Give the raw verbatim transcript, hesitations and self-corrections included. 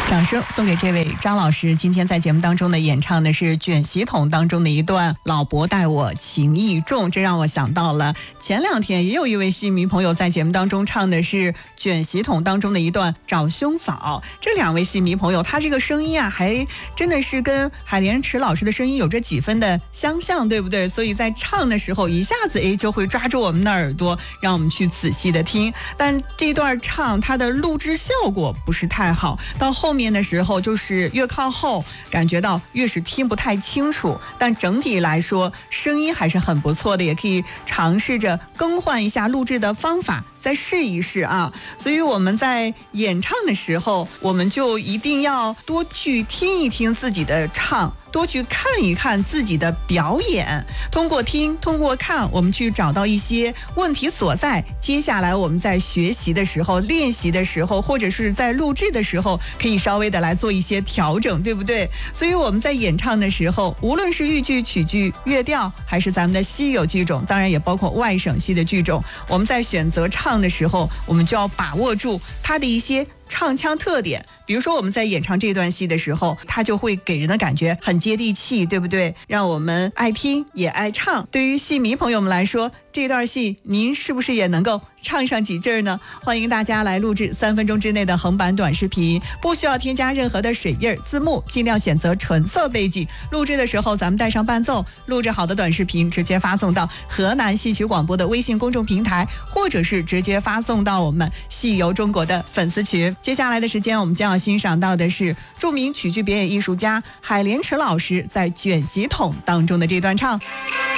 掌声送给这位张老师，今天在节目当中呢演唱的是卷席筒当中的一段老伯待我情意重，这让我想到了前两天也有一位戏迷朋友在节目当中唱的是卷席筒当中的一段找兄嫂。这两位戏迷朋友他这个声音啊还真的是跟海莲池老师的声音有着几分的相像，对不对？所以在唱的时候一下子诶就会抓住我们的耳朵，让我们去仔细的听。但这段唱它的录制效果不是太好，到后面面的时候就是越靠后感觉到越是听不太清楚，但整体来说声音还是很不错的，也可以尝试着更换一下录制的方法，再试一试啊。所以我们在演唱的时候我们就一定要多去听一听自己的唱，多去看一看自己的表演，通过听通过看我们去找到一些问题所在，接下来我们在学习的时候练习的时候或者是在录制的时候可以稍微的来做一些调整，对不对？所以我们在演唱的时候无论是豫剧曲剧乐调还是咱们的稀有剧种，当然也包括外省系的剧种，我们在选择唱的时候我们就要把握住它的一些唱腔特点。比如说我们在演唱这段戏的时候，它就会给人的感觉很接地气，对不对？让我们爱听也爱唱。对于戏迷朋友们来说，这段戏您是不是也能够唱上几句呢？欢迎大家来录制三分钟之内的横版短视频，不需要添加任何的水印字幕，尽量选择纯色背景。录制的时候咱们带上伴奏，录制好的短视频直接发送到河南戏曲广播的微信公众平台，或者是直接发送到我们戏游中国的粉丝群。接下来的时间我们将要欣赏到的是著名曲剧表演艺术家海莲池老师在卷席筒当中的这段唱。